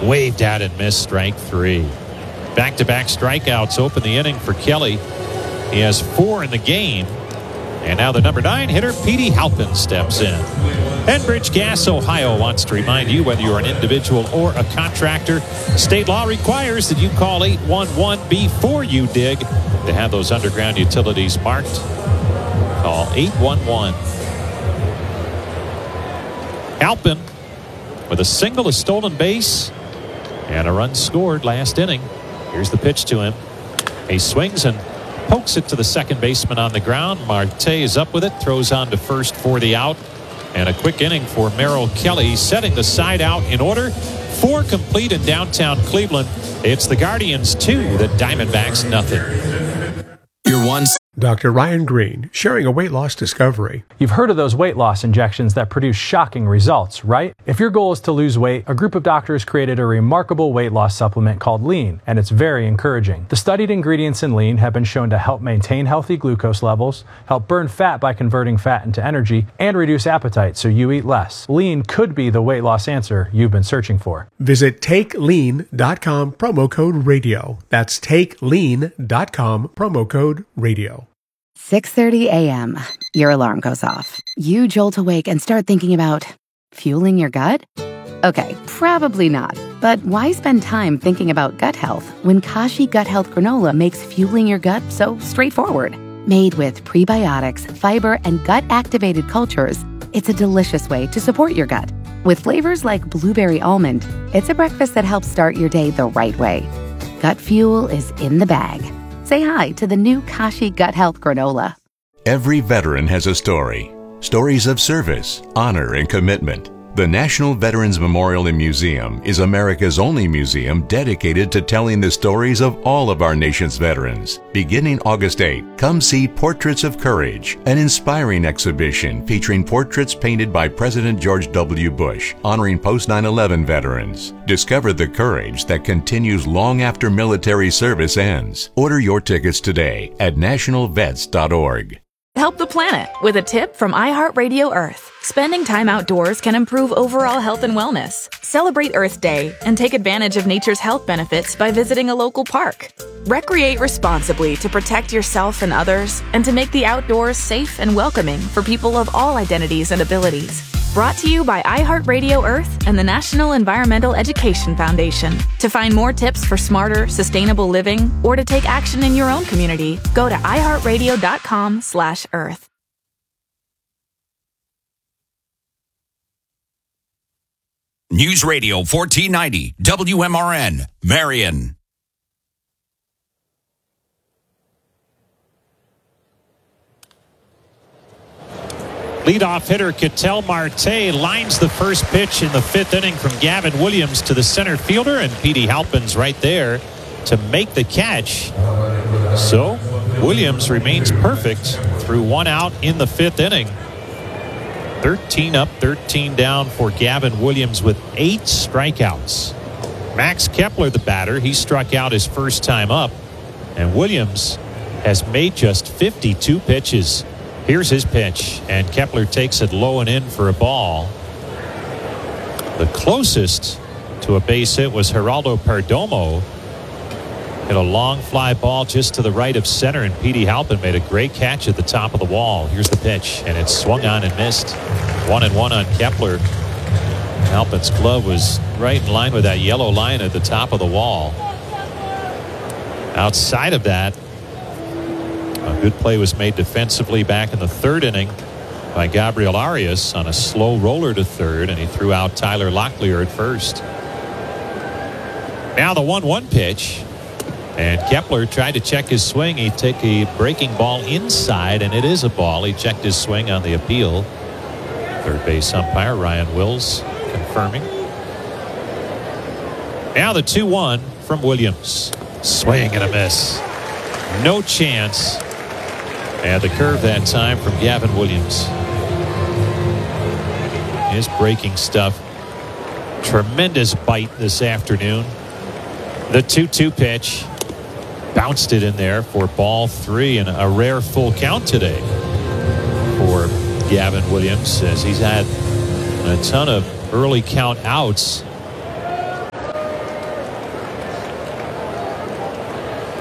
Waved out and missed, strike 3. Back-to-back strikeouts open the inning for Kelly. He has 4 in the game. And now the number 9 hitter, Petey Halpin, steps in. Enbridge Gas Ohio wants to remind you, whether you're an individual or a contractor, state law requires that you call 811 before you dig to have those underground utilities marked. Call 811. Halpin with a single, a stolen base, and a run scored last inning. Here's the pitch to him. He swings and pokes it to the second baseman on the ground. Marte is up with it, throws on to first for the out. And a quick inning for Merrill Kelly, setting the side out in order. 4 complete in downtown Cleveland. It's the Guardians 2, the Diamondbacks nothing. Your one. Dr. Ryan Green, sharing a weight loss discovery. You've heard of those weight loss injections that produce shocking results, right? If your goal is to lose weight, a group of doctors created a remarkable weight loss supplement called Lean, and it's very encouraging. The studied ingredients in Lean have been shown to help maintain healthy glucose levels, help burn fat by converting fat into energy, and reduce appetite so you eat less. Lean could be the weight loss answer you've been searching for. Visit TakeLean.com, promo code radio. That's TakeLean.com, promo code radio. 6:30 a.m. Your alarm goes off. You jolt awake and start thinking about fueling your gut? Okay, probably not. But why spend time thinking about gut health when Kashi Gut Health Granola makes fueling your gut so straightforward? Made with prebiotics, fiber, and gut-activated cultures, it's a delicious way to support your gut. With flavors like blueberry almond, it's a breakfast that helps start your day the right way. Gut fuel is in the bag. Say hi to the new Kashi Gut Health Granola. Every veteran has a story. Stories of service, honor, and commitment. The National Veterans Memorial and Museum is America's only museum dedicated to telling the stories of all of our nation's veterans. Beginning August 8, come see Portraits of Courage, an inspiring exhibition featuring portraits painted by President George W. Bush, honoring post-9/11 veterans. Discover the courage that continues long after military service ends. Order your tickets today at nationalvets.org. Help the planet with a tip from iHeartRadio Earth. Spending time outdoors can improve overall health and wellness. Celebrate Earth Day and take advantage of nature's health benefits by visiting a local park. Recreate responsibly to protect yourself and others, and to make the outdoors safe and welcoming for people of all identities and abilities. Brought to you by iHeartRadio Earth and the National Environmental Education Foundation. To find more tips for smarter, sustainable living, or to take action in your own community, go to iHeartRadio.com/Earth. News Radio 1490 WMRN, Marion. Leadoff hitter Ketel Marte lines the first pitch in the 5th inning from Gavin Williams to the center fielder, and Petey Halpin's right there to make the catch. So Williams remains perfect through 1 out in the 5th inning. 13 up, 13 down for Gavin Williams with 8 strikeouts. Max Kepler, the batter, he struck out his first time up, and Williams has made just 52 pitches. Here's his pitch, and Kepler takes it low and in for a ball. The closest to a base hit was Geraldo Perdomo. Hit a long fly ball just to the right of center, and Petey Halpin made a great catch at the top of the wall. Here's the pitch, and it's swung on and missed. 1-1 on Kepler. Halpin's glove was right in line with that yellow line at the top of the wall. Outside of that, a good play was made defensively back in the 3rd inning by Gabriel Arias on a slow roller to third, and he threw out Tyler Locklear at first. Now the 1-1 pitch, and Kepler tried to check his swing. He took a breaking ball inside, and it is a ball. He checked his swing on the appeal. Third base umpire Ryan Wills confirming. Now the 2-1 from Williams. Swing and a miss. No chance. And the curve that time from Gavin Williams. His breaking stuff. Tremendous bite this afternoon. The 2-2 pitch. Bounced it in there for ball 3, and a rare full count today for Gavin Williams, as he's had a ton of early count outs.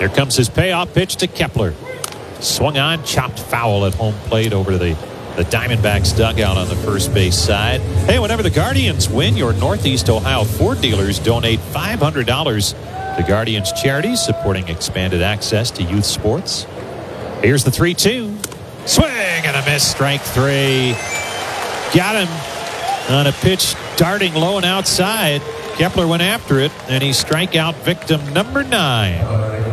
Here comes his payoff pitch to Kepler. Swung on, chopped foul at home plate over to the Diamondbacks dugout on the first base side. Hey, whenever the Guardians win, your Northeast Ohio Ford dealers donate $500 to Guardians charities supporting expanded access to youth sports. Here's the 3-2. Swing and a miss. Strike 3. Got him on a pitch darting low and outside. Kepler went after it, and he's strikeout victim number 9.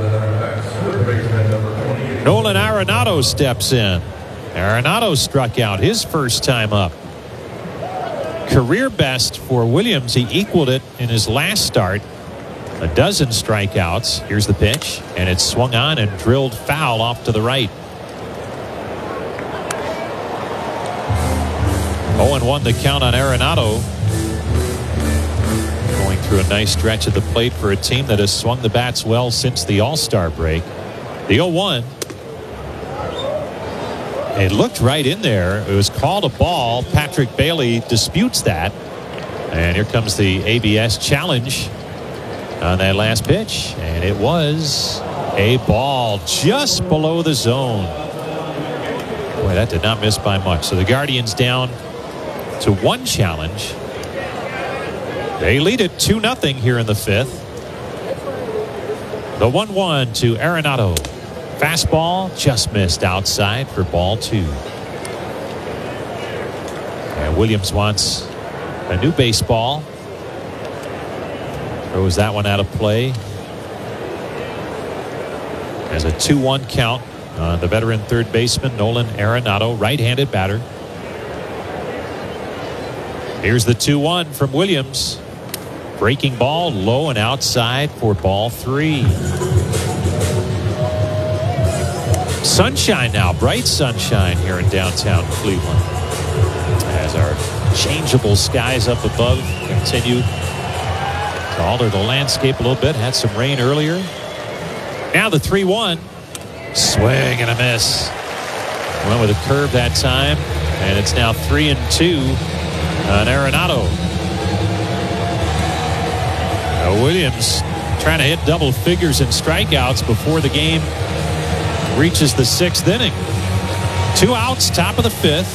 Nolan Arenado steps in. Arenado struck out his first time up. Career best for Williams. He equaled it in his last start. A dozen strikeouts. Here's the pitch, and it's swung on and drilled foul off to the right. 0-1 the count on Arenado. Going through a nice stretch at the plate for a team that has swung the bats well since the All-Star break. The 0-1. It looked right in there. It was called a ball. Patrick Bailey disputes that. And here comes the ABS challenge on that last pitch. And it was a ball just below the zone. Boy, that did not miss by much. So the Guardians down to 1 challenge. They lead it 2-0 here in the 5th. The 1-1 to Arenado. Fastball just missed outside for ball 2. And Williams wants a new baseball. Throws that one out of play. As a 2-1 count on the veteran third baseman Nolan Arenado, right-handed batter. Here's the 2-1 from Williams. Breaking ball low and outside for ball 3. Sunshine now, bright sunshine here in downtown Cleveland. As our changeable skies up above continue to alter the landscape a little bit. Had some rain earlier. Now the 3-1. Swing and a miss. Went with a curve that time. And it's now 3-2 on Arenado. Now Williams trying to hit double figures in strikeouts before the game reaches the 6th inning. 2 outs, top of the 5th.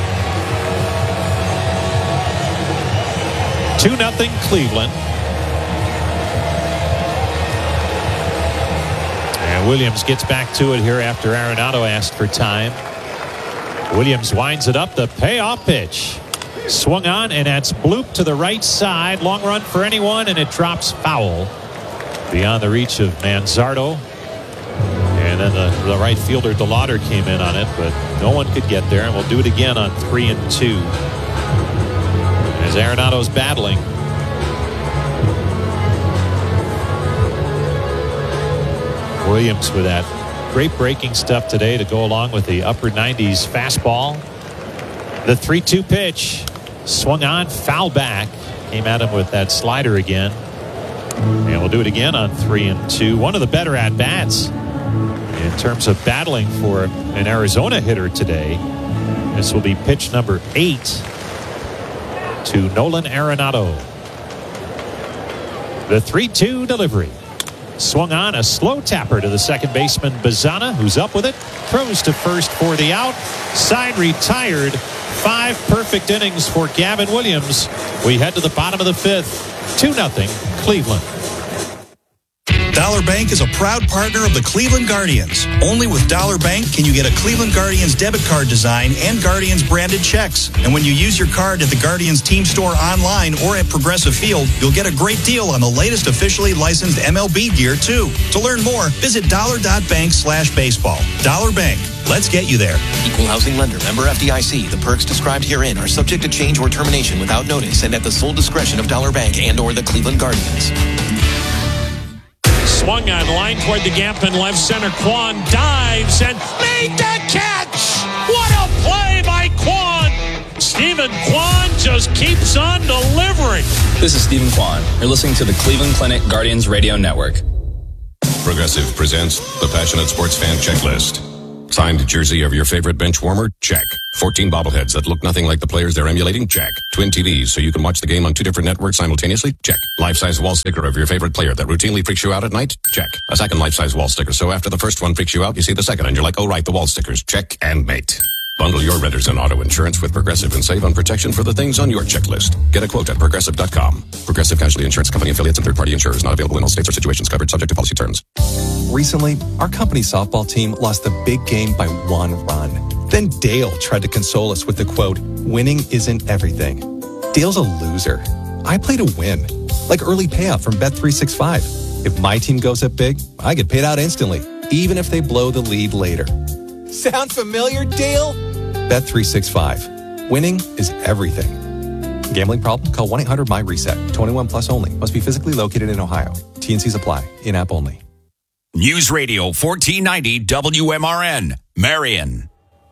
2-0 Cleveland. And Williams gets back to it here after Arenado asked for time. Williams winds it up. The payoff pitch. Swung on, and that's blooped to the right side. Long run for anyone, and it drops foul. Beyond the reach of Manzardo. And then the right fielder, DeLauder, came in on it, but no one could get there. And we'll do it again on 3-2. As Arenado's battling. Williams with that great breaking stuff today to go along with the upper 90s fastball. The 3-2 pitch. Swung on, foul back. Came at him with that slider again. And we'll do it again on 3-2. One of the better at-bats in terms of battling for an Arizona hitter today. This will be pitch number 8 to Nolan Arenado. The 3-2 delivery. Swung on, a slow tapper to the second baseman Bazana, who's up with it. Throws to first for the out. Side retired. 5 perfect innings for Gavin Williams. We head to the bottom of the 5th. 2-0 Cleveland. Dollar Bank is a proud partner of the Cleveland Guardians. Only with Dollar Bank can you get a Cleveland Guardians debit card design and Guardians branded checks. And when you use your card at the Guardians team store online or at Progressive Field, you'll get a great deal on the latest officially licensed MLB gear too. To learn more, visit dollar.bank/baseball. Dollar Bank. Let's get you there. Equal housing lender. Member FDIC. The perks described herein are subject to change or termination without notice and at the sole discretion of Dollar Bank and or the Cleveland Guardians. Swung on, line toward the gap in left center. Kwan dives and made the catch. What a play by Kwan. Stephen Kwan just keeps on delivering. This is Stephen Kwan. You're listening to the Cleveland Clinic Guardians Radio Network. Progressive presents the Passionate Sports Fan Checklist. Signed jersey of your favorite bench warmer? Check. 14 bobbleheads that look nothing like the players they're emulating? Check. Twin TVs so you can watch the game on 2 different networks simultaneously? Check. Life-size wall sticker of your favorite player that routinely freaks you out at night? Check. A second life-size wall sticker so after the first one freaks you out, you see the second and you're like, oh right, the wall stickers. Check and mate. Bundle your renters and auto insurance with Progressive and save on protection for the things on your checklist. Get a quote at Progressive.com. Progressive Casualty Insurance Company affiliates and third-party insurers not available in all states or situations covered subject to policy terms. Recently, our company softball team lost the big game by 1 run. Then Dale tried to console us with the quote, winning isn't everything. Dale's a loser. I play to win. Like early payout from Bet365. If my team goes up big, I get paid out instantly, even if they blow the lead later. Sound familiar, Dale? Bet365. Winning is everything. Gambling problem? Call 1-800-MY-RESET. 21 plus only. Must be physically located in Ohio. T&Cs apply. In-app only. News Radio 1490 WMRN, Marion.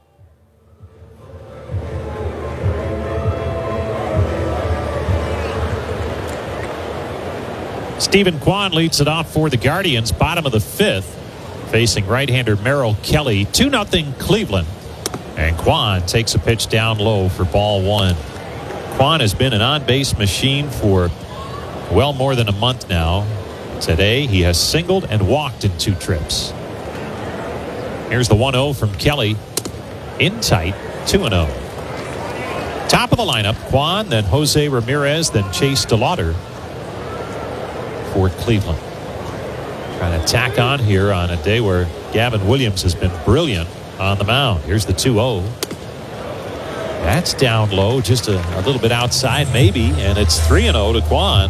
Stephen Kwan leads it off for the Guardians, bottom of the 5th, facing right-hander Merrill Kelly. 2-0 Cleveland. And Kwan takes a pitch down low for ball 1. Kwan has been an on-base machine for well more than a month now. Today, he has singled and walked in 2 trips. Here's the 1-0 from Kelly. In tight, 2-0. Top of the lineup, Kwan, then Jose Ramirez, then Chase DeLauder for Cleveland. Trying to tack on here on a day where Gavin Williams has been brilliant on the mound. Here's the 2-0. That's down low, just a little bit outside maybe, and it's 3-0 to Kwan.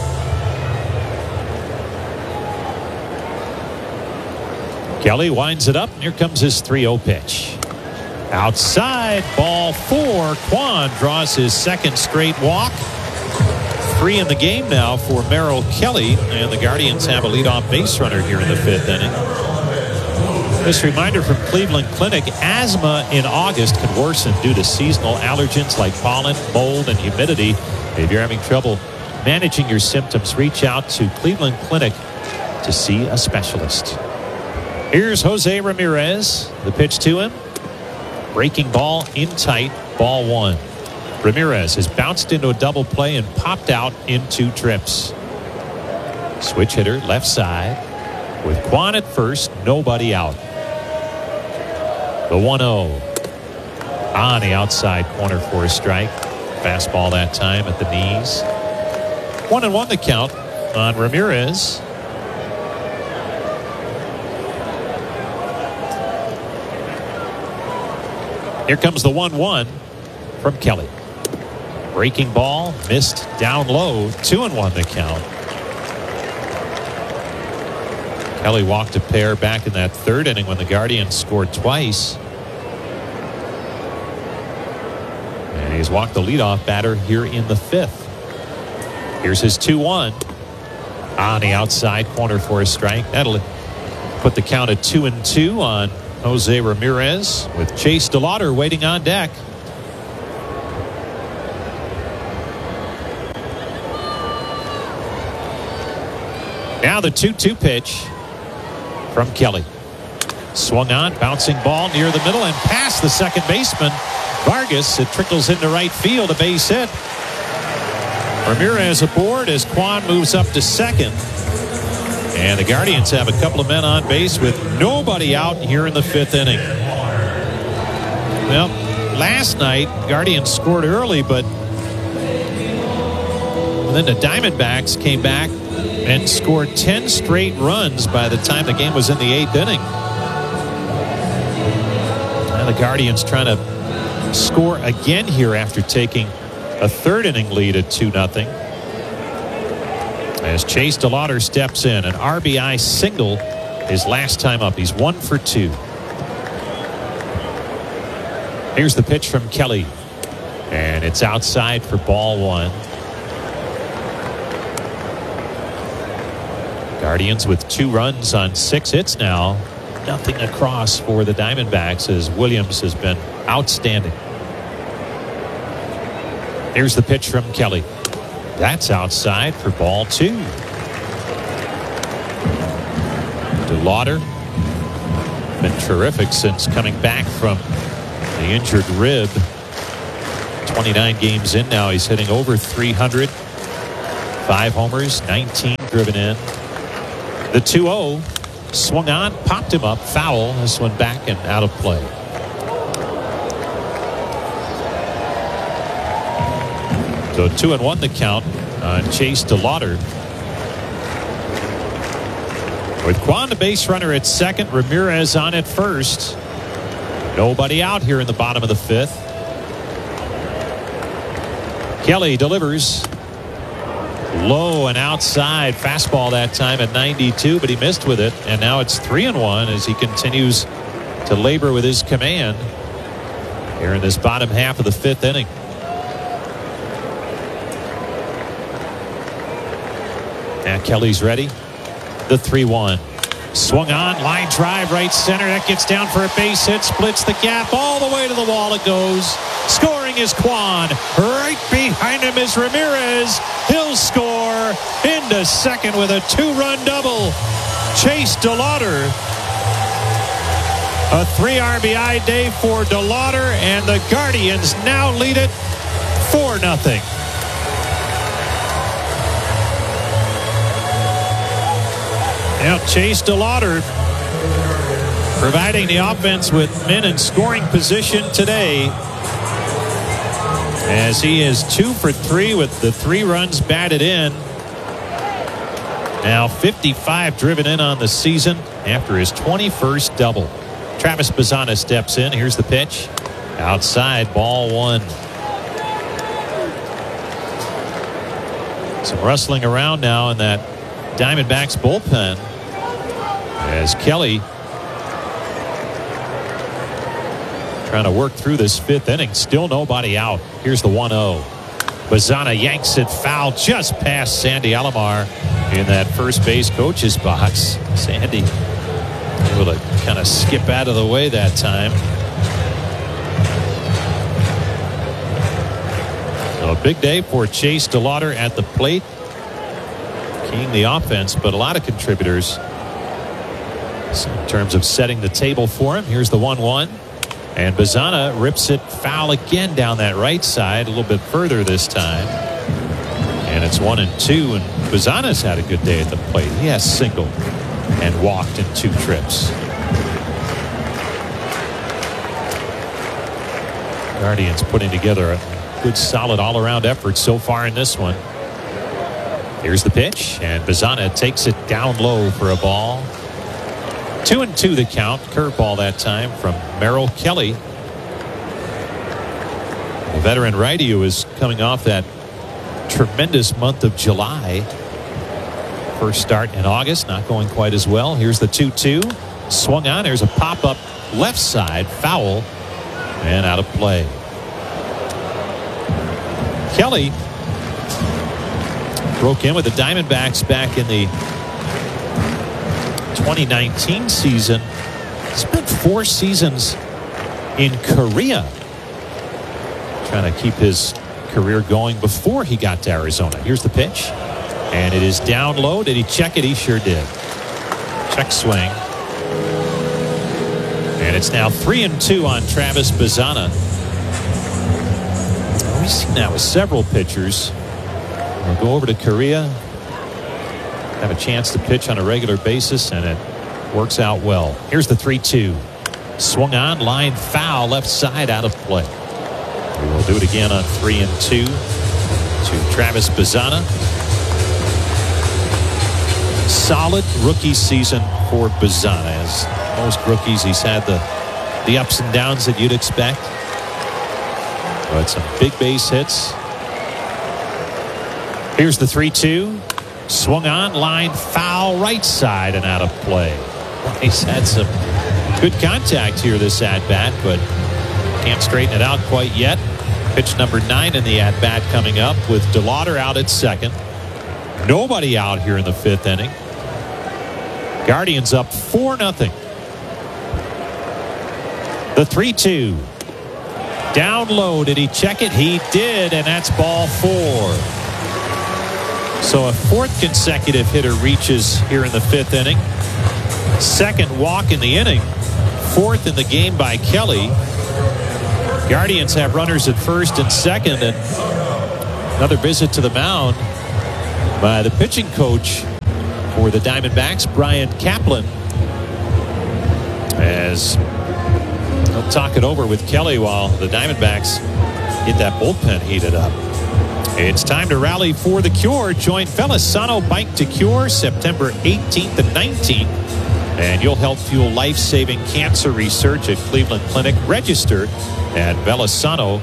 Kelly winds it up, and here comes his 3-0 pitch. Outside, ball 4. Kwan draws his second straight walk. 3 in the game now for Merrill Kelly, and the Guardians have a leadoff base runner here in the 5th inning. This reminder from Cleveland Clinic: asthma in August can worsen due to seasonal allergens like pollen, mold, and humidity. If you're having trouble managing your symptoms, reach out to Cleveland Clinic to see a specialist. Here's Jose Ramirez. The pitch to him. Breaking ball in tight, ball 1. Ramirez has bounced into a double play and popped out in 2 trips. Switch hitter left side with Kwan at first, nobody out. The 1-0 on the outside corner for a strike. Fastball that time at the knees. 1-1 the count on Ramirez. Here comes the 1-1 from Kelly. Breaking ball, missed down low. 2-1 the count. Kelly walked a pair back in that 3rd inning when the Guardians scored twice. And he's walked the leadoff batter here in the 5th. Here's his 2-1 on the outside corner for a strike. That'll put the count at 2-2 on Jose Ramirez, with Chase DeLauder waiting on deck. Now the 2-2 pitch from Kelly. Swung on, bouncing ball near the middle and past the second baseman, Vargas. It trickles into right field, a base hit. Ramirez aboard as Kwan moves up to second. And the Guardians have a couple of men on base with nobody out here in the 5th inning. Well, last night, Guardians scored early, but then the Diamondbacks came back and scored 10 straight runs by the time the game was in the 8th inning. And the Guardians trying to score again here after taking a 3rd inning lead at 2-0. As Chase DeLauder steps in, an RBI single his last time up. He's 1 for 2. Here's the pitch from Kelly, and it's outside for ball 1. Guardians with 2 runs on 6 hits now. Nothing across for the Diamondbacks as Williams has been outstanding. Here's the pitch from Kelly. That's outside for ball 2. DeLauder Been terrific since coming back from the injured rib. 29 games in now. He's hitting over 300. 5 homers, 19 driven in. The 2-0 swung on, popped him up, foul. This one back and out of play. So 2-1 the count on Chase DeLauder. With Kwan the base runner at second, Ramirez on at first. Nobody out here in the bottom of the 5th. Kelly delivers. Low and outside fastball that time at 92, but he missed with it. And now it's 3-1 as he continues to labor with his command here in this bottom half of the 5th inning. Now Kelly's ready. The 3-1. Swung on, line drive, right center. That gets down for a base hit, splits the gap all the way to the wall. It goes. Scoring is Kwan. Right behind him is Ramirez. He'll score into second with a 2-run double. Chase DeLauder. A 3 RBI day for DeLauder, and the Guardians now lead it 4-0. Now Chase DeLauder providing the offense with men in scoring position today, as he is 2 for 3 with the 3 runs batted in. Now 55 driven in on the season after his 21st double. Travis Bazzana steps in. Here's the pitch. Outside, ball 1. Some rustling around now in that Diamondbacks bullpen as Kelly trying to work through this 5th inning. Still nobody out. Here's the 1-0. Bazzana yanks it foul just past Sandy Alomar in that first base coach's box. Sandy able to kind of skip out of the way that time. So a big day for Chase DeLauder at the plate. Keying the offense, but a lot of contributors in terms of setting the table for him. Here's the 1-1. And Bazzana rips it foul again down that right side, a little bit further this time. And it's 1-2, and Bazzana's had a good day at the plate. He has singled and walked in 2 trips. Guardians putting together a good, solid all-around effort so far in this one. Here's the pitch, and Bazzana takes it down low for a ball. 2-2 the count. Curveball that time from Merrill Kelly. The veteran righty who is coming off that tremendous month of July. First start in August, not going quite as well. Here's the 2-2. Swung on. There's a pop-up left side. Foul. And out of play. Kelly broke in with the Diamondbacks back in the 2019 season. Spent 4 seasons in Korea trying to keep his career going before he got to Arizona. Here's the pitch, and it is down low. Did he check it? He sure did. Check swing, and it's now 3-2 on Travis Bazzana. We've seen that with several pitchers. We'll go over to Korea, have a chance to pitch on a regular basis, and it works out well. Here's the 3-2. Swung on, line foul, left side, out of play. We will do it again on 3-2 to Travis Bazzana. Solid rookie season for Bazzana. As most rookies, he's had the ups and downs that you'd expect. But some big base hits. Here's the 3-2. Swung on, line foul, right side, and out of play. He's had some good contact here this at-bat, but can't straighten it out quite yet. Pitch number 9 in the at-bat coming up with DeLauder out at second. Nobody out here in the 5th inning. Guardians up 4-0. The 3-2. Down low. Did he check it? He did, and that's ball 4. So a 4th consecutive hitter reaches here in the 5th inning. 2nd walk in the inning fourth in the game by Kelly. Guardians have runners at first and second, and another visit to the mound by the pitching coach for the Diamondbacks, Brian Kaplan, as he'll talk it over with Kelly while the Diamondbacks get that bullpen heated up. It's time to rally for the cure. Join Velasano Bike to Cure September 18th and 19th, and you'll help fuel life-saving cancer research at Cleveland Clinic. Register at velasano.org.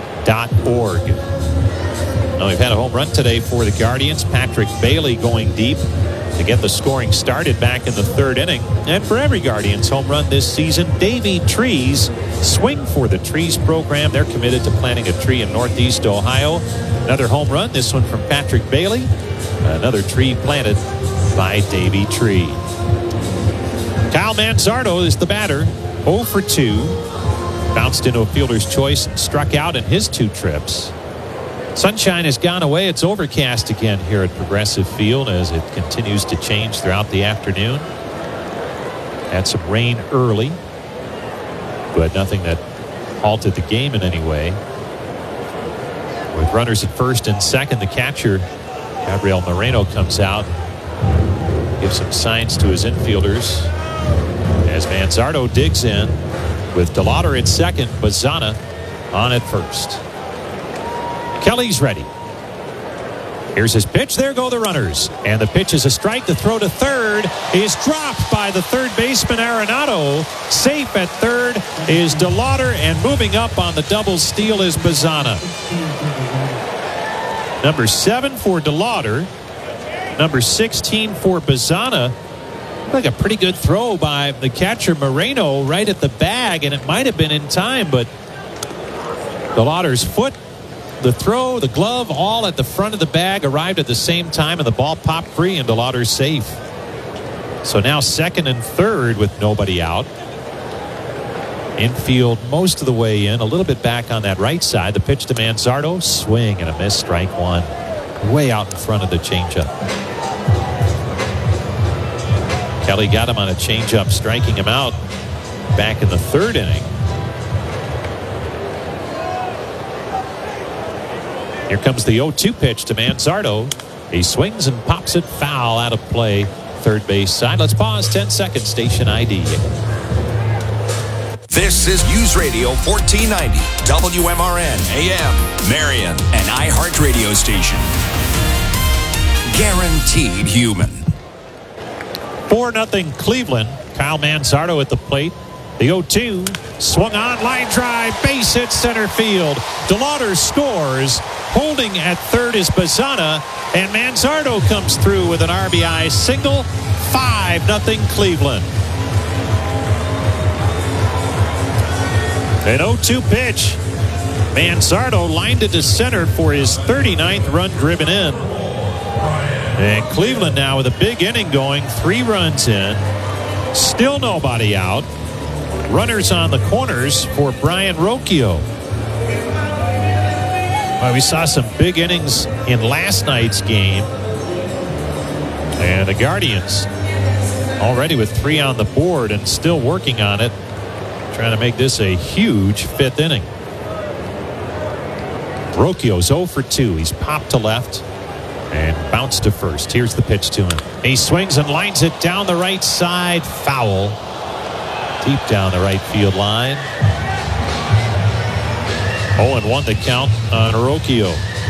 Now, we've had a home run today for the Guardians. Patrick Bailey going deep to get the scoring started back in the third inning. And for every Guardians home run this season, Davey Trees. Swing for the Trees program. They're committed to planting a tree in Northeast Ohio. Another home run, this one from Patrick Bailey. Another tree planted by Davey Tree. Kyle Manzardo is the batter. 0 for 2. Bounced into a fielder's choice and struck out in his 2 trips. Sunshine has gone away. It's overcast again here at Progressive Field as it continues to change throughout the afternoon. Had some rain early, but nothing that halted the game in any way. With runners at first and second, the catcher, Gabriel Moreno, comes out, gives some signs to his infielders as Manzardo digs in with DeLauder at second, Bazana on at first. Kelly's ready. Here's his pitch. There go the runners. And the pitch is a strike. The throw to third is dropped by the third baseman, Arenado. Safe at third is DeLauder, and moving up on the double steal is Bazana. Number 7 for DeLauder. Number 16 for Bazana. Like a pretty good throw by the catcher, Moreno, right at the bag, and it might have been in time, but DeLauder's foot, the throw, the glove, all at the front of the bag, arrived at the same time, and the ball popped free, and DeLauder's safe. So now second and third with nobody out. Infield most of the way in, a little bit back on that right side. The pitch to Manzardo, swing and a miss, strike one. Way out in front of the changeup. Kelly got him on a changeup, striking him out back in the third inning. Here comes the 0-2 pitch to Manzardo. He swings and pops it foul out of play. Third base side. Let's pause 10 seconds. Station ID. This is News Radio 1490 WMRN AM Marion, an iHeart radio station. Guaranteed human. 4-0 Cleveland. Kyle Manzardo at the plate. The 0-2 swung on, line drive, base hit center field. DeLauder scores. Holding at third is Bazana, and Manzardo comes through with an RBI single. 5-0 Cleveland. An 0-2 pitch. Manzardo lined it to center for his 39th run driven in. And Cleveland now with a big inning going, 3 runs in. Still nobody out. Runners on the corners for Brian Rocchio. Well, we saw some big innings in last night's game. And the Guardians already with 3 on the board and still working on it. Trying to make this a huge 5th inning. Rocchio's 0 for 2. He's popped to left and bounced to first. Here's the pitch to him. He swings and lines it down the right side. Foul. Deep down the right field line. 0-1 the count on Rocchio.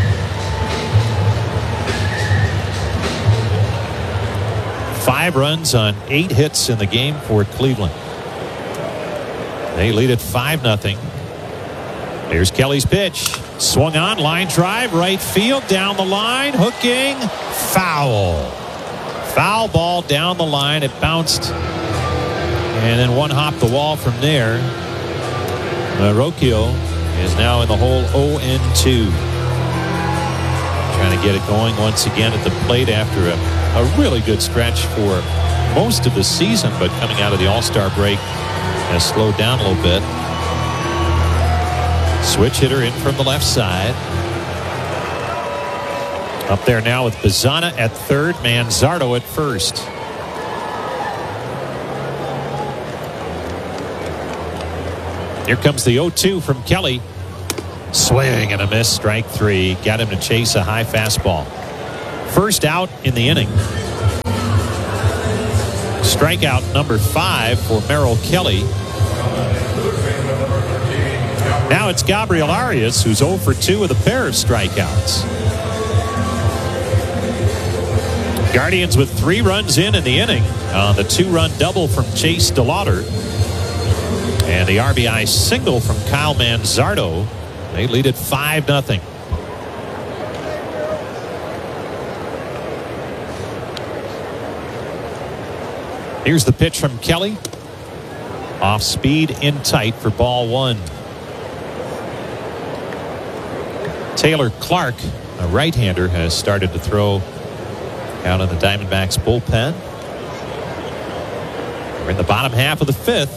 Five runs on 8 hits in the game for Cleveland. They lead at 5-0. Here's Kelly's pitch. Swung on, line drive, right field, down the line, hooking, foul. Foul ball down the line. It bounced and then one hop the wall from there. Rocchio is now in the hole 0-2. Trying to get it going once again at the plate after a really good stretch for most of the season, but coming out of the All-Star break has slowed down a little bit. Switch hitter in from the left side. Up there now with Bazana at third, Manzardo at first. Here comes the 0-2 from Kelly. Swing and a miss, strike three. Got him to chase a high fastball. First out in the inning. Strikeout number 5 for Merrill Kelly. Now it's Gabriel Arias, who's 0 for 2 with a pair of strikeouts. Guardians with 3 runs in the inning on the 2-run double from Chase DeLauder. And the RBI single from Kyle Manzardo. They lead it 5-0. Here's the pitch from Kelly. Off speed in tight for ball 1. Taylor Clark, a right-hander, has started to throw out of the Diamondbacks bullpen. We're in the bottom half of the 5th.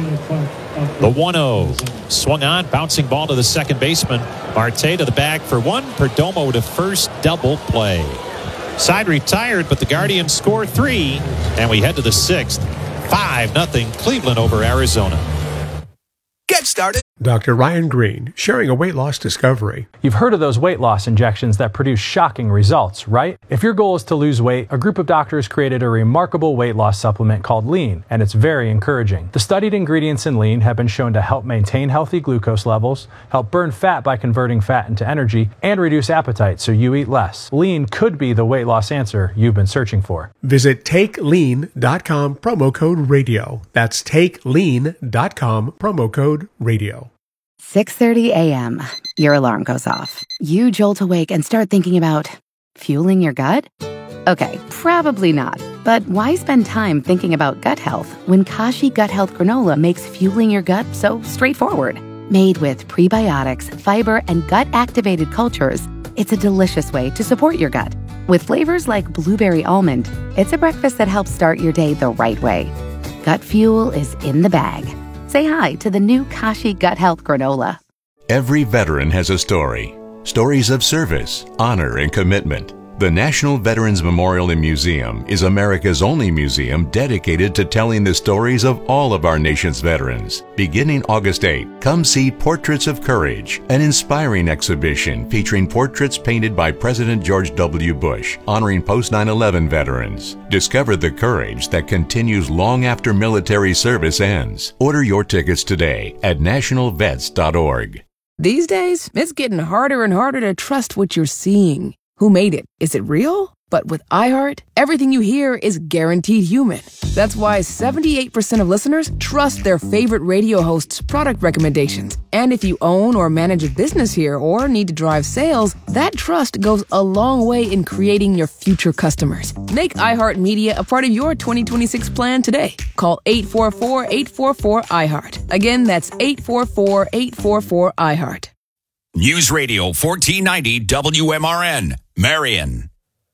The 1-0. Swung on, bouncing ball to the second baseman. Marte to the bag for 1. Perdomo to first, double play. Side retired, but the Guardians score 3. And we head to the 6th. 5-0 Cleveland over Arizona. Get started. Dr. Ryan Green, sharing a weight loss discovery. You've heard of those weight loss injections that produce shocking results, right? If your goal is to lose weight, a group of doctors created a remarkable weight loss supplement called Lean, and it's very encouraging. The studied ingredients in Lean have been shown to help maintain healthy glucose levels, help burn fat by converting fat into energy, and reduce appetite so you eat less. Lean could be the weight loss answer you've been searching for. Visit TakeLean.com, promo code radio. That's TakeLean.com, promo code radio. 6:30 a.m. Your alarm goes off. You jolt awake and start thinking about fueling your gut? Okay, probably not. But why spend time thinking about gut health when Kashi Gut Health Granola makes fueling your gut so straightforward? Made with prebiotics, fiber, and gut-activated cultures, it's a delicious way to support your gut. With flavors like blueberry almond, it's a breakfast that helps start your day the right way. Gut fuel is in the bag. Say hi to the new Kashi Gut Health Granola. Every veteran has a story. Stories of service, honor, and commitment. The National Veterans Memorial and Museum is America's only museum dedicated to telling the stories of all of our nation's veterans. Beginning August 8, come see Portraits of Courage, an inspiring exhibition featuring portraits painted by President George W. Bush, honoring post-9/11 veterans. Discover the courage that continues long after military service ends. Order your tickets today at nationalvets.org. These days, it's getting harder and harder to trust what you're seeing. Who made it? Is it real? But with iHeart, everything you hear is guaranteed human. That's why 78% of listeners trust their favorite radio hosts' product recommendations. And if you own or manage a business here or need to drive sales, that trust goes a long way in creating your future customers. Make iHeart Media a part of your 2026 plan today. Call 844-844-iHeart. Again, that's 844-844-iHeart. News Radio 1490 WMRN, Marion.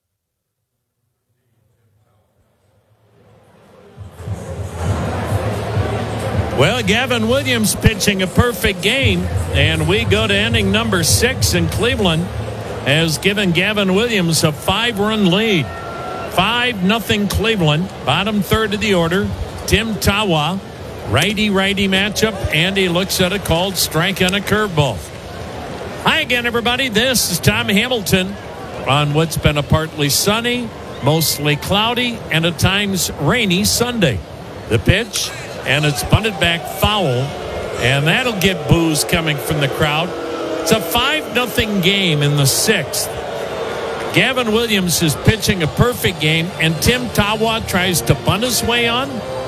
Well, Gavin Williams pitching a perfect game, and we go to inning number 6 in Cleveland has given Gavin Williams a 5-run lead. 5-0 Cleveland, bottom third of the order. Tim Tawa, righty-righty matchup, and he looks at a called strike on a curveball. Hi again, everybody. This is Tom Hamilton on what's been a partly sunny, mostly cloudy, and at times rainy Sunday. The pitch, and it's bunted back foul, and that'll get boos coming from the crowd. It's a 5-0 game in the 6th. Gavin Williams is pitching a perfect game, and Tim Tawa tries to bunt his way on.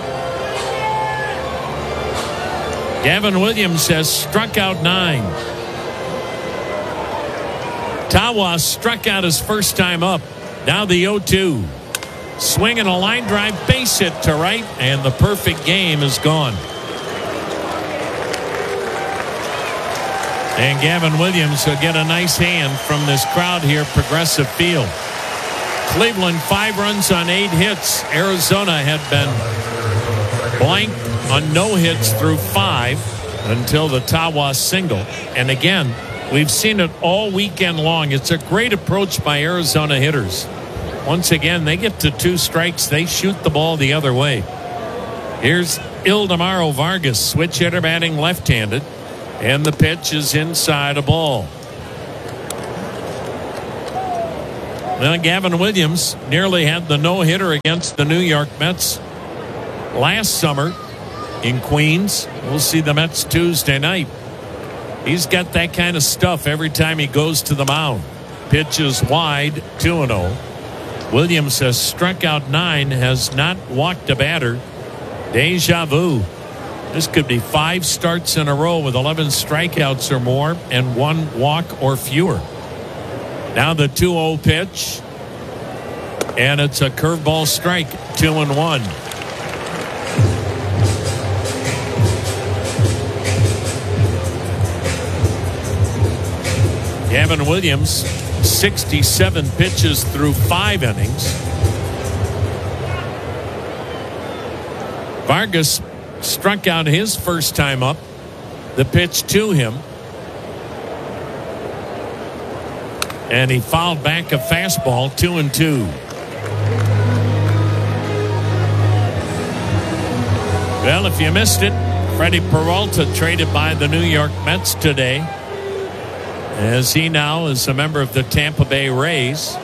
Gavin Williams has struck out 9. Tawa struck out his first time up. Now the 0-2. Swing and a line drive, base hit to right, and the perfect game is gone. And Gavin Williams will get a nice hand from this crowd here, Progressive Field. Cleveland 5 runs on 8 hits. Arizona had been blank on no hits through 5 until the Tawa single. And again, we've seen it all weekend long. It's a great approach by Arizona hitters. Once again, they get to 2 strikes. They shoot the ball the other way. Here's Ildemaro Vargas, switch hitter, batting left-handed, and the pitch is inside a ball. Well, Gavin Williams nearly had the no-hitter against the New York Mets last summer in Queens. We'll see the Mets Tuesday night. He's got that kind of stuff every time he goes to the mound. Pitch is wide, 2-0. Williams has struck out 9, has not walked a batter. Deja vu. This could be 5 starts in a row with 11 strikeouts or more and 1 walk or fewer. Now the 2-0 pitch. And it's a curveball strike, 2-1. Gavin Williams, 67 pitches through 5 innings. Vargas struck out his first time up. The pitch to him. And he fouled back a fastball, 2-2. Well, if you missed it, Freddie Peralta traded by the New York Mets today, as he now is a member of the Tampa Bay Rays.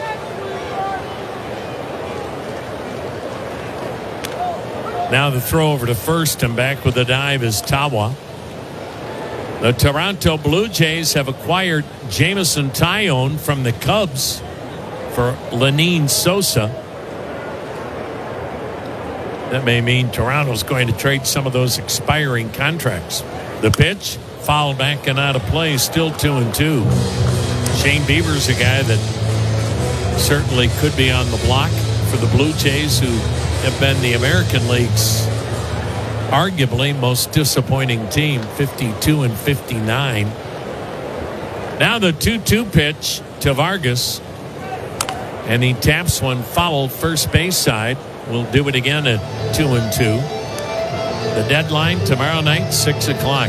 Now the throw over to first, and back with the dive is Tawa. The Toronto Blue Jays have acquired Jameson Taillon from the Cubs for Lenyn Sosa. That may mean Toronto's going to trade some of those expiring contracts. The pitch, fouled back and out of play, still 2-2. Shane Bieber's a guy that certainly could be on the block for the Blue Jays, who have been the American League's arguably most disappointing team, 52-59. Now the 2-2 pitch to Vargas, and he taps one foul first base side. We'll do it again at 2-2. The deadline tomorrow night, 6 o'clock.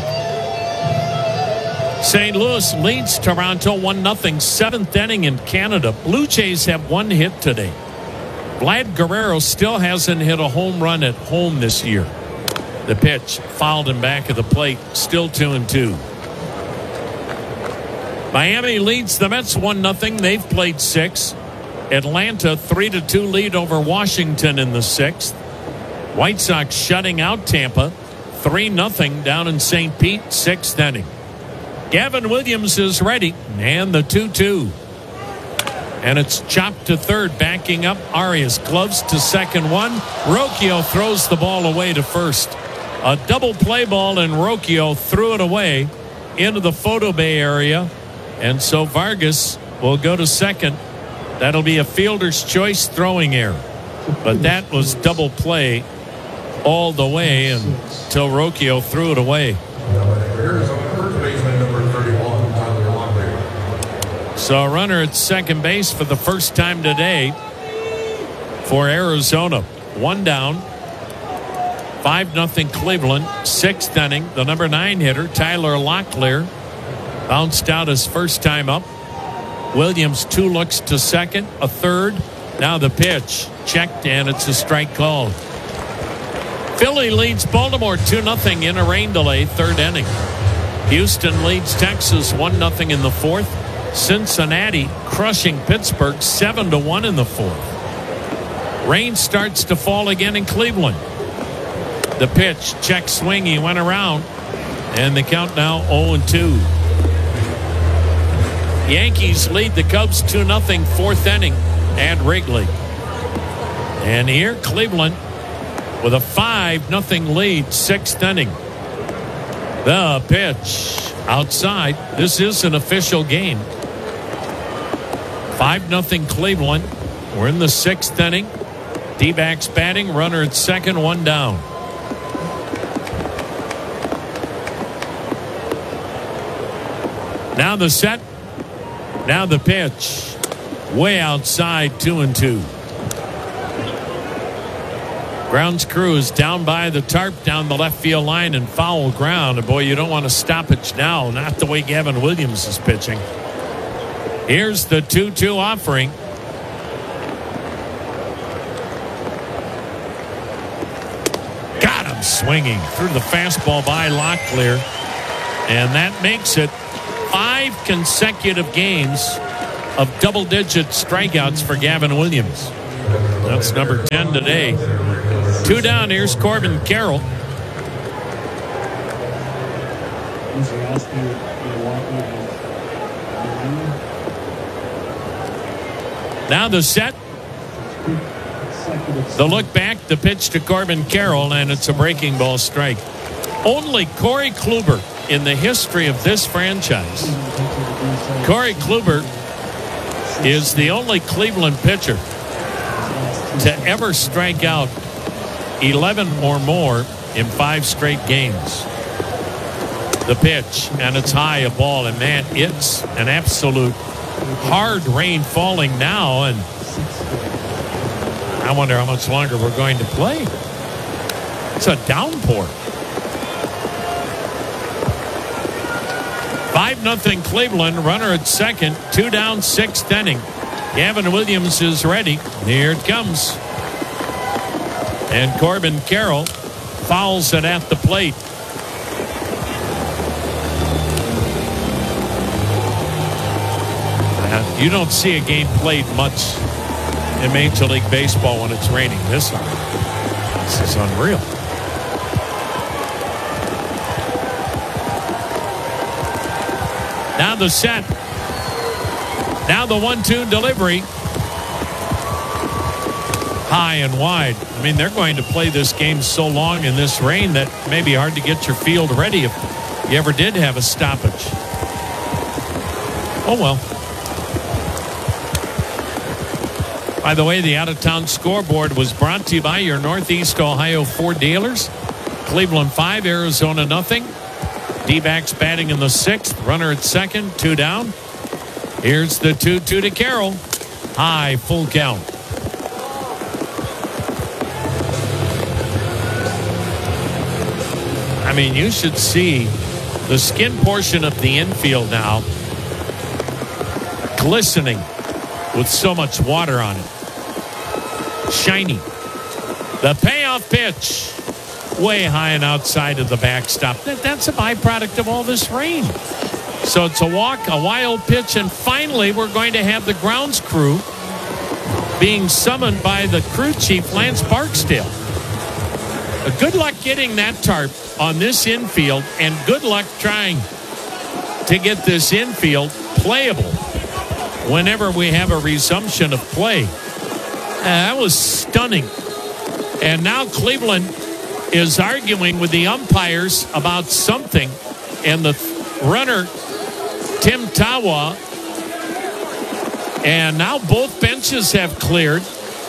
St. Louis leads Toronto 1-0, 7th inning in Canada. Blue Jays have 1 hit today. Vlad Guerrero still hasn't hit a home run at home this year. The pitch fouled in back of the plate, still 2-2. Miami leads the Mets 1-0. They've played 6. Atlanta 3-2 lead over Washington in the 6th. White Sox shutting out Tampa 3-0 down in St. Pete, 6th inning. Gavin Williams is ready, and the 2-2. And it's chopped to third, backing up Arias. Gloves to second one. Rocchio throws the ball away to first. A double play ball, and Rocchio threw it away into the photo bay area. And so Vargas will go to second. That'll be a fielder's choice throwing error. But that was double play all the way until Rocchio threw it away. So a runner at second base for the first time today for Arizona. 1 down. 5-0 Cleveland. 6th inning. The number 9 hitter, Tyler Locklear, bounced out his first time up. Williams 2 looks to second, a third. Now the pitch. Checked, and it's a strike called. Philly leads Baltimore 2-0 in a rain delay, 3rd inning. Houston leads Texas 1-0 in the 4th. Cincinnati crushing Pittsburgh 7-1 in the 4th. Rain starts to fall again in Cleveland. The pitch, check swing, he went around, and the count now 0-2. Yankees lead the Cubs 2-0, 4th inning at Wrigley. And here Cleveland with a 5-0 lead, 6th inning. The pitch outside. This is an official game. 5-0 Cleveland. We're in the 6th inning. D-backs batting, runner at second, 1 down. Now the set. Now the pitch. Way outside, 2-2. Grounds crew is down by the tarp down the left field line in foul ground. And boy, you don't want to stoppage now. Not the way Gavin Williams is pitching. Here's the 2-2 offering. Got him. Williams swinging through the fastball by Locklear. And that makes it 5 consecutive games of double-digit strikeouts for Gavin Williams. That's number 10 today. 2 down. Here's Corbin Carroll. Now the set. The look back, the pitch to Corbin Carroll, and it's a breaking ball strike. Only Corey Kluber in the history of this franchise. Corey Kluber is the only Cleveland pitcher to ever strike out 11 or more in 5 straight games. The pitch, and it's high, a ball, and man, it's an absolute hard rain falling now, and I wonder how much longer we're going to play. It's a downpour. 5-0 Cleveland, runner at second, 2 down, 6th inning. Gavin Williams is ready. Here it comes. And Corbin Carroll fouls it at the plate. You don't see a game played much in Major League Baseball when it's raining this hard. This is unreal. Now the set. Now the 1-2 delivery. High and wide. I mean, they're going to play this game so long in this rain that it may be hard to get your field ready if you ever did have a stoppage. Oh, well. By the way, the out-of-town scoreboard was brought to you by your Northeast Ohio Ford dealers. Cleveland 5, Arizona nothing. D-backs batting in the 6th. Runner at second, 2 down. Here's the 2-2 to Carroll. High, full count. I mean, you should see the skin portion of the infield now glistening with so much water on it. Shiny. The payoff pitch. Way high and outside of the backstop. That's a byproduct of all this rain. So it's a walk, a wild pitch, and finally we're going to have the grounds crew being summoned by the crew chief, Lance Barksdale. Good luck getting that tarp on this infield, and good luck trying to get this infield playable whenever we have a resumption of play. That was stunning. And now Cleveland is arguing with the umpires about something, and the runner, Tim Tawa, and now both benches have cleared.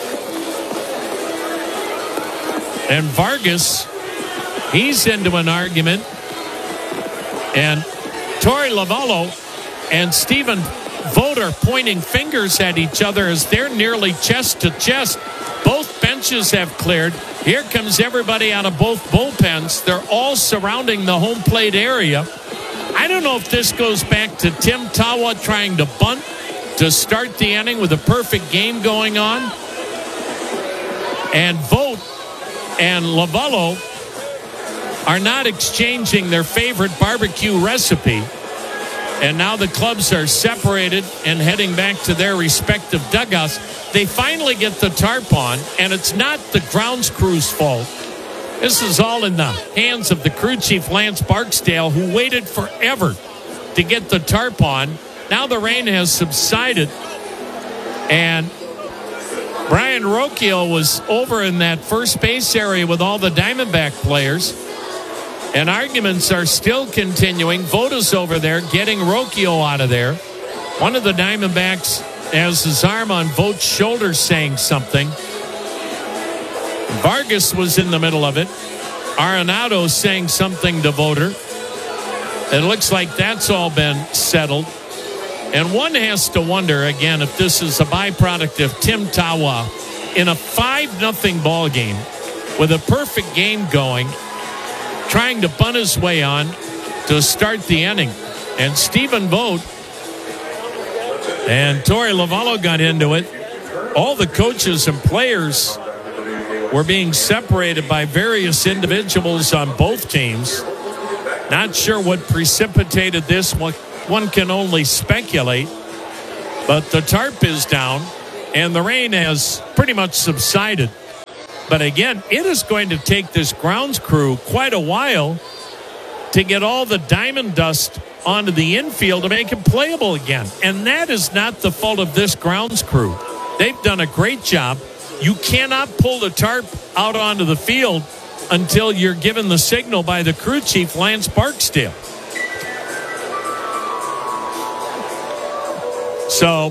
And Vargas, he's into an argument. And Torey Lovullo and Stephen Vogt are pointing fingers at each other as they're nearly chest to chest. Both benches have cleared. Here comes everybody out of both bullpens. They're all surrounding the home plate area. I don't know if this goes back to Tim Tawa trying to bunt to start the inning with a perfect game going on. And Vogt and Lovullo are not exchanging their favorite barbecue recipe. And now the clubs are separated and heading back to their respective dugouts. They finally get the tarp on, and it's not the grounds crew's fault. This is all in the hands of the crew chief, Lance Barksdale, who waited forever to get the tarp on. Now the rain has subsided, and Brian Rocchio was over in that first base area with all the Diamondback players, and arguments are still continuing. Vogt is over there getting Rocchio out of there. One of the Diamondbacks has his arm on Vogt's shoulder saying something. Vargas was in the middle of it. Arenado saying something to Voter. It looks like that's all been settled. And one has to wonder, again, if this is a byproduct of Tim Tawa in a 5-0 ball game with a perfect game going, trying to bunt his way on to start the inning. And Stephen Vogt and Torey Lovullo got into it. All the coaches and players were being separated by various individuals on both teams. Not sure what precipitated this. One can only speculate. But the tarp is down, and the rain has pretty much subsided. But again, it is going to take this grounds crew quite a while to get all the diamond dust onto the infield to make it playable again. And that is not the fault of this grounds crew. They've done a great job. You cannot pull the tarp out onto the field until you're given the signal by the crew chief, Lance Barksdale. So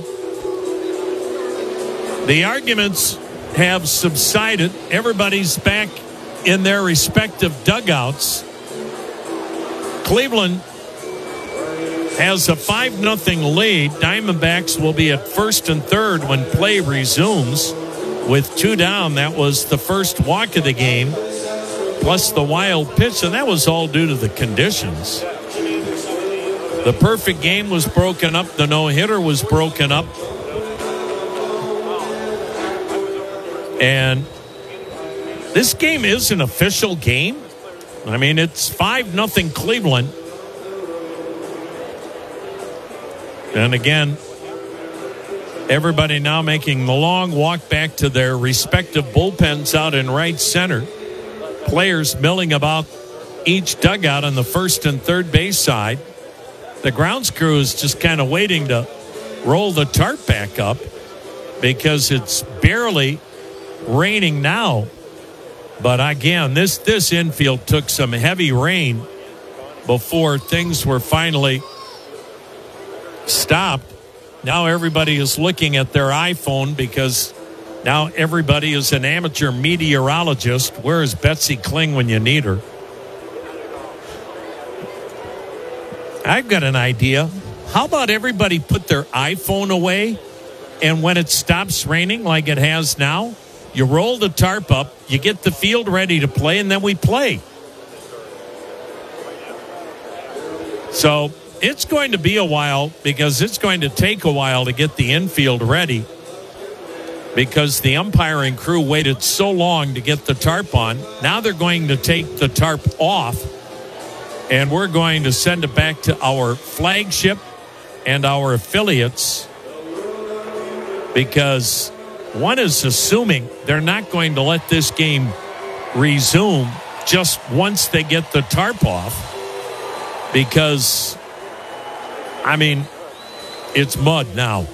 the arguments have subsided. Everybody's back in their respective dugouts. Cleveland has a 5-0 lead. Diamondbacks will be at first and third when play resumes with 2 down. That was the first walk of the game, plus the wild pitch, and that was all due to the conditions. The perfect game was broken up. The no-hitter was broken up. And this game is an official game. I mean, it's 5-0 Cleveland. And again, everybody now making the long walk back to their respective bullpens out in right center. Players milling about each dugout on the first and third base side. The grounds crew is just kind of waiting to roll the tarp back up because it's barely raining now. But again, this infield took some heavy rain before things were finally stopped. Now everybody is looking at their iPhone because now everybody is an amateur meteorologist. Where is Betsy Kling when you need her? I've got an idea. How about everybody put their iPhone away, and when it stops raining like it has now, you roll the tarp up, you get the field ready to play, and then we play. So it's going to be a while because it's going to take a while to get the infield ready because the umpiring crew waited so long to get the tarp on. Now they're going to take the tarp off, and we're going to send it back to our flagship and our affiliates because one is assuming they're not going to let this game resume just once they get the tarp off because, I mean, it's mud now.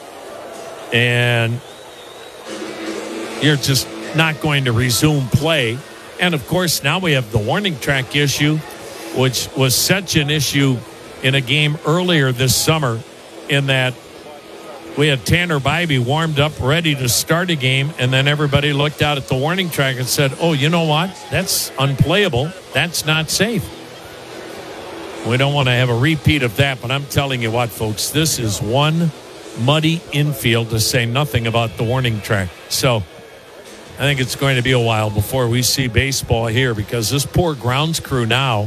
And you're just not going to resume play. And, of course, now we have the warning track issue, which was such an issue in a game earlier this summer in that we had Tanner Bybee warmed up, ready to start a game, and then everybody looked out at the warning track and said, oh, you know what? That's unplayable. That's not safe. We don't want to have a repeat of that, but I'm telling you what, folks, this is one muddy infield to say nothing about the warning track. So I think it's going to be a while before we see baseball here because this poor grounds crew now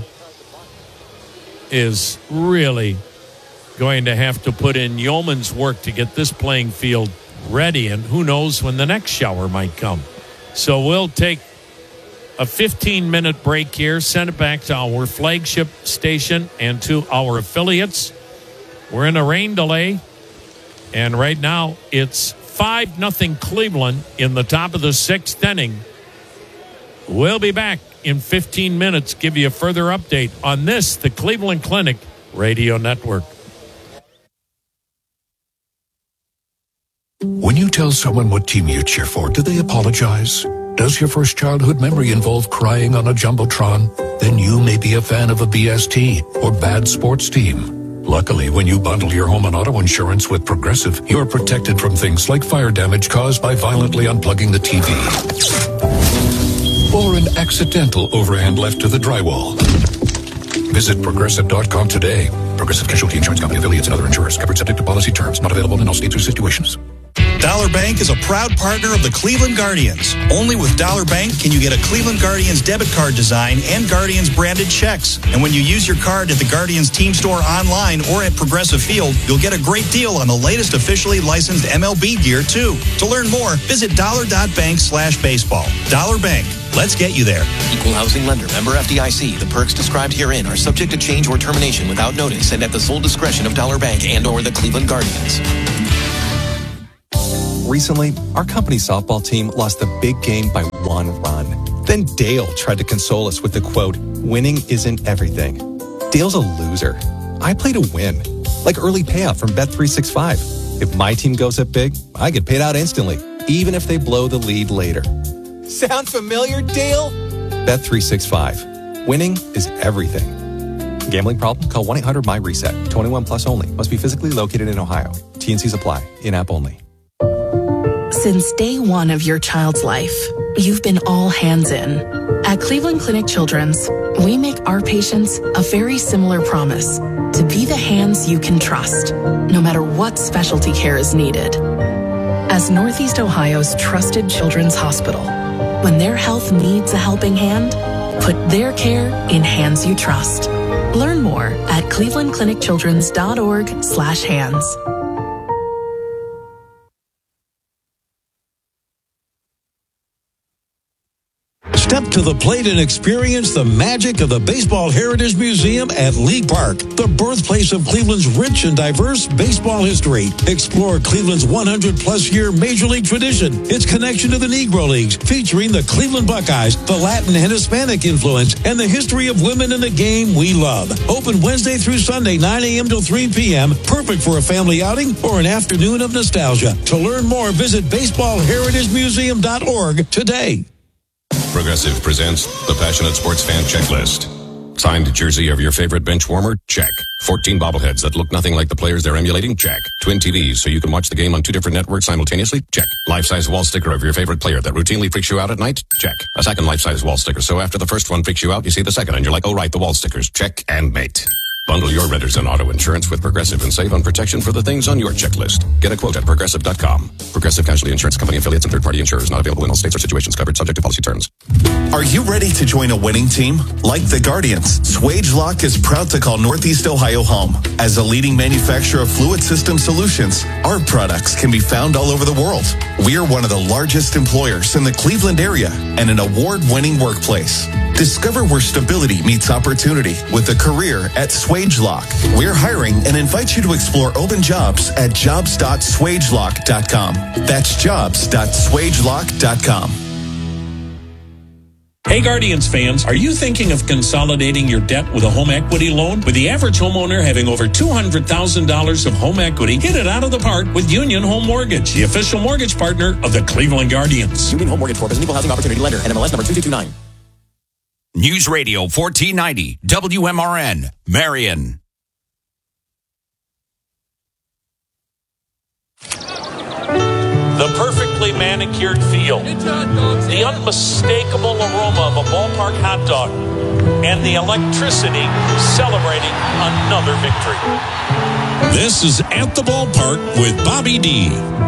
is really going to have to put in yeoman's work to get this playing field ready, and who knows when the next shower might come. So we'll take a 15-minute break here, send it back to our flagship station and to our affiliates. We're in a rain delay, and right now it's 5-0 Cleveland in the top of the 6th inning. We'll be back in 15 minutes, give you a further update on this, the Cleveland Clinic Radio Network. When you tell someone what team you cheer for, do they apologize? Does your first childhood memory involve crying on a Jumbotron? Then you may be a fan of a BST or bad sports team. Luckily, when you bundle your home and auto insurance with Progressive, you're protected from things like fire damage caused by violently unplugging the TV or an accidental overhand left to the drywall. Visit Progressive.com today. Progressive Casualty Insurance Company affiliates and other insurers covered subject to policy terms. Not available in all states or situations. Dollar Bank is a proud partner of the Cleveland Guardians. Only with Dollar Bank can you get a Cleveland Guardians debit card design and Guardians branded checks. And when you use your card at the Guardians team store online or at Progressive Field, you'll get a great deal on the latest officially licensed MLB gear, too. To learn more, visit dollar.bank/baseball. Dollar Bank. Let's get you there. Equal housing lender. Member FDIC. The perks described herein are subject to change or termination without notice and at the sole discretion of Dollar Bank and or the Cleveland Guardians. Recently, our company softball team lost the big game by 1 run. Then Dale tried to console us with the quote, winning isn't everything. Dale's a loser. I play to win. Like early payout from Bet365. If my team goes up big, I get paid out instantly, even if they blow the lead later. Sound familiar, Dale? Bet365. Winning is everything. Gambling problem? Call 1-800-MY-RESET. 21 plus only. Must be physically located in Ohio. T&Cs apply. In-app only. Since day one of your child's life, you've been all hands in. At Cleveland Clinic Children's, we make our patients a very similar promise to be the hands you can trust, no matter what specialty care is needed. As Northeast Ohio's trusted children's hospital, when their health needs a helping hand, put their care in hands you trust. Learn more at clevelandclinicchildrens.org/hands. Step to the plate and experience the magic of the Baseball Heritage Museum at League Park, the birthplace of Cleveland's rich and diverse baseball history. Explore Cleveland's 100-plus year Major League tradition, its connection to the Negro Leagues, featuring the Cleveland Buckeyes, the Latin and Hispanic influence, and the history of women in the game we love. Open Wednesday through Sunday, 9 a.m. till 3 p.m., perfect for a family outing or an afternoon of nostalgia. To learn more, visit baseballheritagemuseum.org today. Progressive presents the Passionate Sports Fan Checklist. Signed jersey of your favorite bench warmer? Check. 14 bobbleheads that look nothing like the players they're emulating? Check. Twin TVs so you can watch the game on 2 different networks simultaneously? Check. Life-size wall sticker of your favorite player that routinely freaks you out at night? Check. A second life-size wall sticker so after the first one freaks you out, you see the second and you're like, oh right, the wall stickers. Check and mate. Bundle your renters and auto insurance with Progressive and save on protection for the things on your checklist. Get a quote at Progressive.com. Progressive Casualty Insurance Company affiliates and third-party insurers not available in all states or situations covered subject to policy terms. Are you ready to join a winning team? Like the Guardians, Swagelok is proud to call Northeast Ohio home. As a leading manufacturer of fluid system solutions, our products can be found all over the world. We are one of the largest employers in the Cleveland area and an award-winning workplace. Discover where stability meets opportunity with a career at Swagelok. We're hiring and invite you to explore open jobs at jobs.swagelok.com. That's jobs.swagelok.com. Hey Guardians fans, are you thinking of consolidating your debt with a home equity loan? With the average homeowner having over $200,000 of home equity, hit it out of the park with Union Home Mortgage, the official mortgage partner of the Cleveland Guardians. Union Home Mortgage Corp is an equal housing opportunity lender. NMLS number 2229. News Radio 1490 WMRN, Marion. The perfectly manicured field, the unmistakable aroma of a ballpark hot dog, and the electricity celebrating another victory. This is At the Ballpark with Bobby D.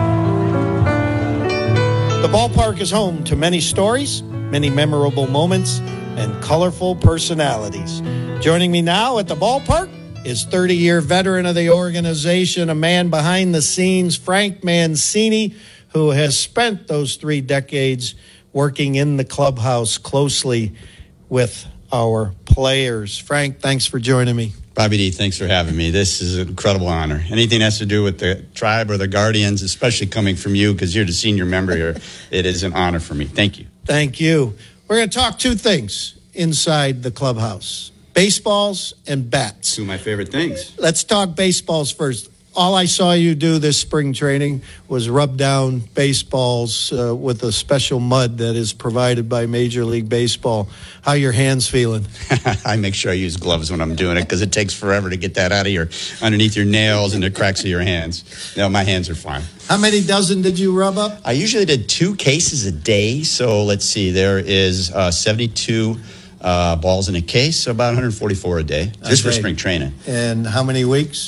The ballpark is home to many stories, many memorable moments, and colorful personalities. Joining me now at the ballpark is 30-year veteran of the organization, a man behind the scenes, Frank Mancini, who has spent those 3 decades working in the clubhouse closely with our players. Frank, thanks for joining me. Bobby D, thanks for having me. This is an incredible honor. Anything that has to do with the tribe or the Guardians, especially coming from you because you're the senior member here, it is an honor for me. Thank you. Thank you. We're going to talk 2 things inside the clubhouse, baseballs and bats. 2 of my favorite things. Let's talk baseballs first. All I saw you do this spring training was rub down baseballs with a special mud that is provided by Major League Baseball. How are your hands feeling? I make sure I use gloves when I'm doing it because it takes forever to get that out of underneath your nails and the cracks of your hands. No, my hands are fine. How many dozen did you rub up? I usually did 2 cases a day. So let's see, there is 72 balls in a case, so about 144 a day, just for spring training. And how many weeks?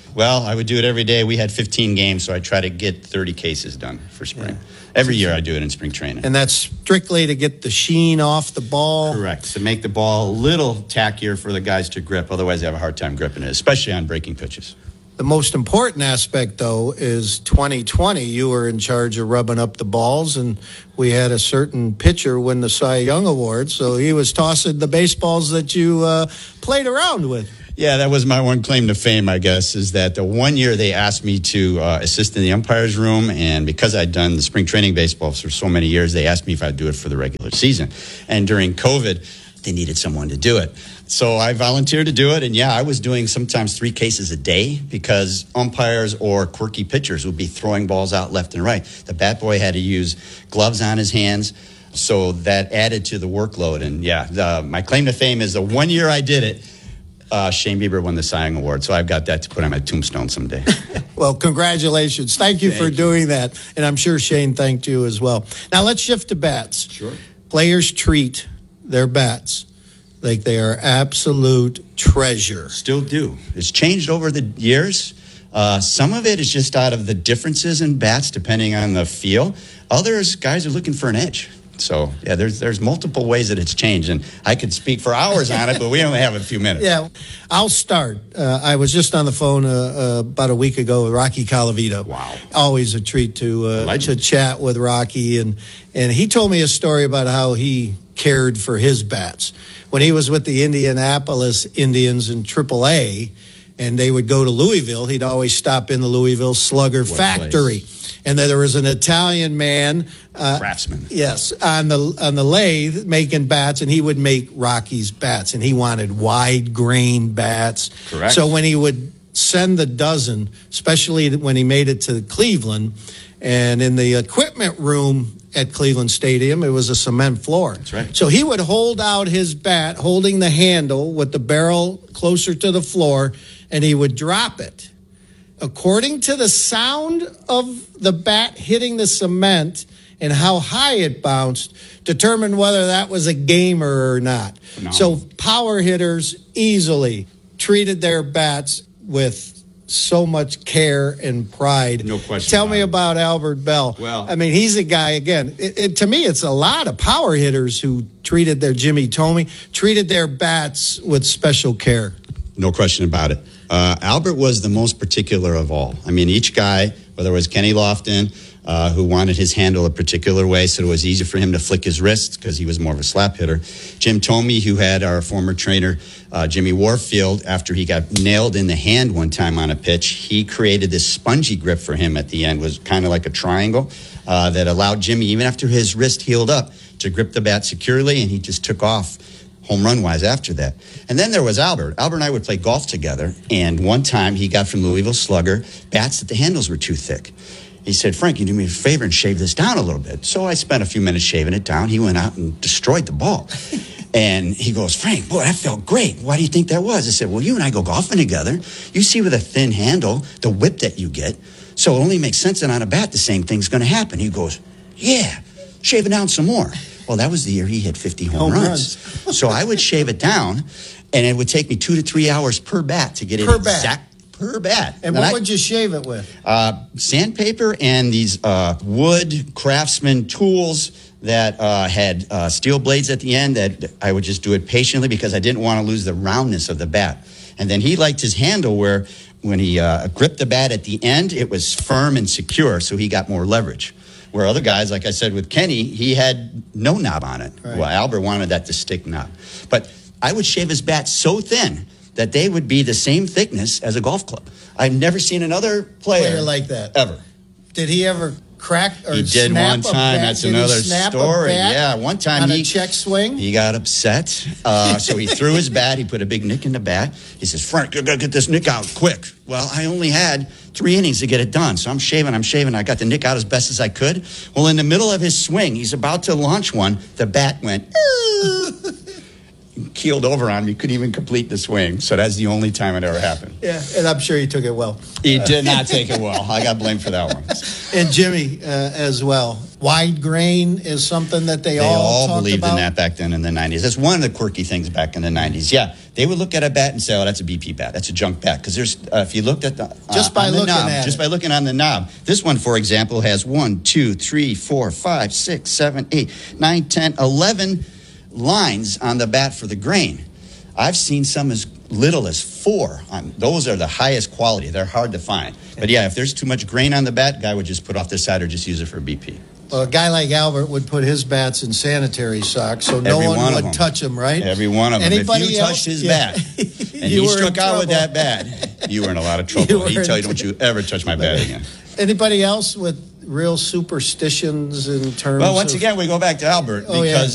Well, I would do it every day. We had 15 games, so I try to get 30 cases done for spring. Yeah. Every year I do it in spring training. And that's strictly to get the sheen off the ball? Correct. To make the ball a little tackier for the guys to grip. Otherwise, they have a hard time gripping it, especially on breaking pitches. The most important aspect, though, is 2020. You were in charge of rubbing up the balls, and we had a certain pitcher win the Cy Young Award, so he was tossing the baseballs that you played around with. Yeah, that was my one claim to fame, I guess, is that the one year they asked me to assist in the umpire's room, and because I'd done the spring training baseball for so many years, they asked me if I'd do it for the regular season. And during COVID, they needed someone to do it. So I volunteered to do it, and yeah, I was doing sometimes 3 cases a day because umpires or quirky pitchers would be throwing balls out left and right. The bat boy had to use gloves on his hands, so that added to the workload. And yeah, my claim to fame is the one year I did it, Shane Bieber won the Cy Young Award, so I've got that to put on my tombstone someday. Well, congratulations. Thank you for doing that, and I'm sure Shane thanked you as well. Now let's shift to bats. Sure. Players treat their bats like they are absolute treasure. Still do. It's changed over the years. Some of it is just out of the differences in bats depending on the feel. Others, guys are looking for an edge. So, yeah, there's multiple ways that it's changed, and I could speak for hours on it, but we only have a few minutes. Yeah, I'll start. I was just on the phone about a week ago with Rocky Colavito. Wow. Always a treat to chat with Rocky, and he told me a story about how he cared for his bats. When he was with the Indianapolis Indians in AAA, and they would go to Louisville, he'd always stop in the Louisville Slugger factory. And then there was an Italian man, craftsman. Yes, on the lathe making bats, and he would make Rocky's bats, and he wanted wide grain bats. Correct. So when he would send the dozen, especially when he made it to Cleveland, and in the equipment room at Cleveland Stadium, it was a cement floor. That's right. So he would hold out his bat, holding the handle with the barrel closer to the floor, and he would drop it. According to the sound of the bat hitting the cement and how high it bounced, determined whether that was a gamer or not. Phenomenal. So power hitters easily treated their bats with so much care and pride. No question. Tell me about Albert Bell. Well, I mean, he's a guy, again, to me, it's a lot of power hitters who treated their Jimmy Thome, treated their bats with special care. No question about it. Albert was the most particular of all. I mean, each guy, whether it was Kenny Lofton, who wanted his handle a particular way so it was easy for him to flick his wrists because he was more of a slap hitter. Jim Thome, who had our former trainer, Jimmy Warfield, after he got nailed in the hand one time on a pitch, he created this spongy grip for him at the end. It was kind of like a triangle that allowed Jimmy, even after his wrist healed up, to grip the bat securely, and he just took off home run-wise after that. And then there was Albert. Albert and I would play golf together, and one time he got from Louisville Slugger bats that the handles were too thick. He said, "Frank, can you do me a favor and shave this down a little bit?" So I spent a few minutes shaving it down. He went out and destroyed the ball. And he goes, "Frank, boy, that felt great. Why do you think that was?" I said, "Well, you and I go golfing together. You see with a thin handle, the whip that you get. So it only makes sense that on a bat, the same thing's going to happen." He goes, "Yeah, shave it down some more." Well, that was the year he hit 50 home runs. So I would shave it down, and it would take me 2 to 3 hours per bat to get it exact per bat. And what would you shave it with? Sandpaper and these wood craftsman tools that had steel blades at the end that I would just do it patiently because I didn't want to lose the roundness of the bat. And then he liked his handle where when he gripped the bat at the end, it was firm and secure, so he got more leverage. Where other guys, like I said with Kenny, he had no knob on it. Right. Well, Albert wanted that distinct knob. But I would shave his bat so thin that they would be the same thickness as a golf club. I've never seen another player like that. Ever. Did he ever crack or he did snap one time. A bat? That's another story. Yeah, one time on a check swing. He got upset, so he threw his bat. He put a big nick in the bat. He says, "Frank, you got to get this nick out quick." Well, I only had 3 innings to get it done, so I'm shaving. I got the nick out as best as I could. Well, in the middle of his swing, he's about to launch one. The bat went keeled over on me, couldn't even complete the swing. So that's the only time it ever happened. Yeah, and I'm sure he took it well. He did not take it well. I got blamed for that one. And Jimmy as well. Wide grain is something that they all talked believed about. in that back then in the 90s. That's one of the quirky things back in the 90s. Yeah, they would look at a bat and say, "Oh, that's a BP bat. That's a junk bat." Because there's, if you looked at the just by looking knob, at just by looking on the knob, this one, for example, has 1, 2, 3, 4, 5, 6, 7, 8, 9, 10, 11 lines on the bat for the grain. I've seen some as little as 4. Those are the highest quality. They're hard to find. But yeah, if there's too much grain on the bat, guy would just put off the side or just use it for BP. Well, a guy like Albert would put his bats in sanitary socks, so no one would touch them, right? Every one of them. Anybody if you touched his bat and he struck out with that bat, you were in a lot of trouble. He'd tell you, "Don't you ever touch my bat again." Anybody else with real superstitions in terms of... Well, once again, we go back to Albert because